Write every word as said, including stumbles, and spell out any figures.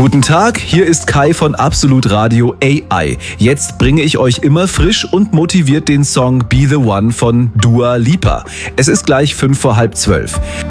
Guten Tag, hier ist Kai von Absolut Radio A I. Jetzt bringe ich euch immer frisch und motiviert den Song Be The One von Dua Lipa. Es ist gleich fünf vor halb zwölf.